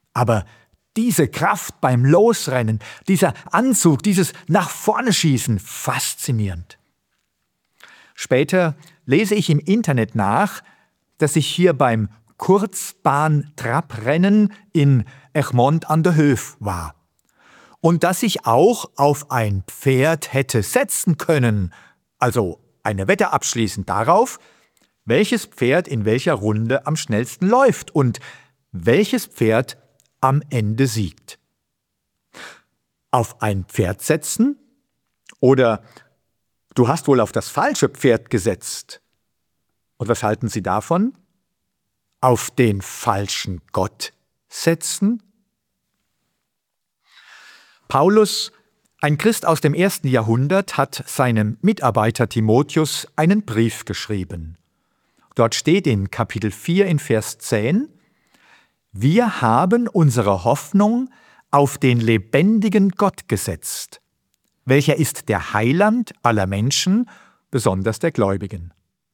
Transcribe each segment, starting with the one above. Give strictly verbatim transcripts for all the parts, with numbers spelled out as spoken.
Aber diese Kraft beim Losrennen, dieser Anzug, dieses nach vorne schießen, faszinierend. Später lese ich im Internet nach, dass ich hier beim Kurzbahn-Trabrennen in Egmond an der Höf war und dass ich auch auf ein Pferd hätte setzen können, also eine Wette abschließen darauf, welches Pferd in welcher Runde am schnellsten läuft und welches Pferd am Ende siegt. Auf ein Pferd setzen? Oder du hast wohl auf das falsche Pferd gesetzt. Und was halten Sie davon? Auf den falschen Gott setzen? Paulus, ein Christ aus dem ersten Jahrhundert, hat seinem Mitarbeiter Timotheus einen Brief geschrieben. Dort steht in Kapitel vier in Vers zehn: Wir haben unsere Hoffnung auf den lebendigen Gott gesetzt, welcher ist der Heiland aller Menschen, besonders der Gläubigen.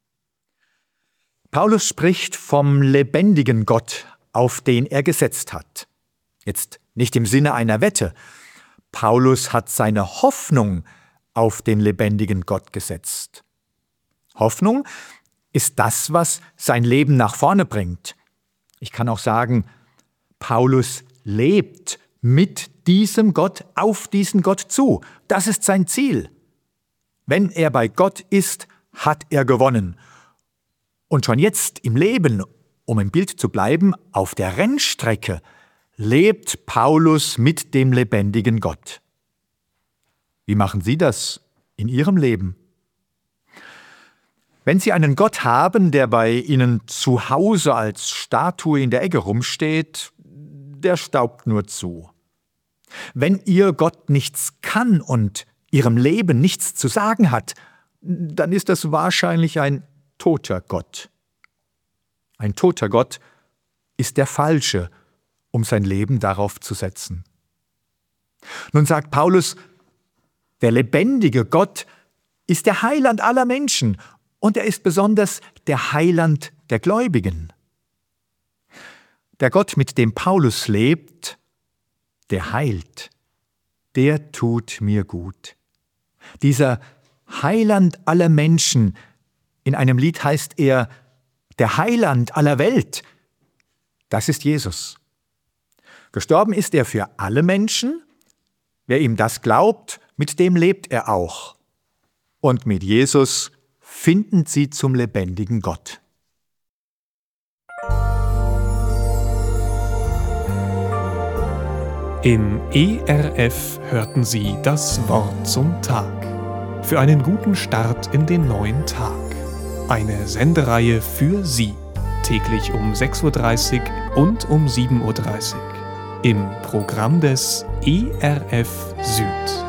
Paulus spricht vom lebendigen Gott, auf den er gesetzt hat. Jetzt nicht im Sinne einer Wette. Paulus hat seine Hoffnung auf den lebendigen Gott gesetzt. Hoffnung ist das, was sein Leben nach vorne bringt. Ich kann auch sagen, Paulus lebt mit diesem Gott auf diesen Gott zu. Das ist sein Ziel. Wenn er bei Gott ist, hat er gewonnen. Und schon jetzt im Leben, um im Bild zu bleiben, auf der Rennstrecke, lebt Paulus mit dem lebendigen Gott. Wie machen Sie das in Ihrem Leben? Wenn Sie einen Gott haben, der bei Ihnen zu Hause als Statue in der Ecke rumsteht, der staubt nur zu. Wenn Ihr Gott nichts kann und Ihrem Leben nichts zu sagen hat, dann ist das wahrscheinlich ein toter Gott. Ein toter Gott ist der falsche, um sein Leben darauf zu setzen. Nun sagt Paulus, der lebendige Gott ist der Heiland aller Menschen und er ist besonders der Heiland der Gläubigen. Der Gott, mit dem Paulus lebt, der heilt, der tut mir gut. Dieser Heiland aller Menschen, in einem Lied heißt er, der Heiland aller Welt, das ist Jesus. Gestorben ist er für alle Menschen. Wer ihm das glaubt, mit dem lebt er auch. Und mit Jesus finden sie zum lebendigen Gott. Im E R F hörten Sie das Wort zum Tag. Für einen guten Start in den neuen Tag. Eine Sendereihe für Sie. Täglich um sechs Uhr dreißig und um sieben Uhr dreißig. Im Programm des E R F Süd.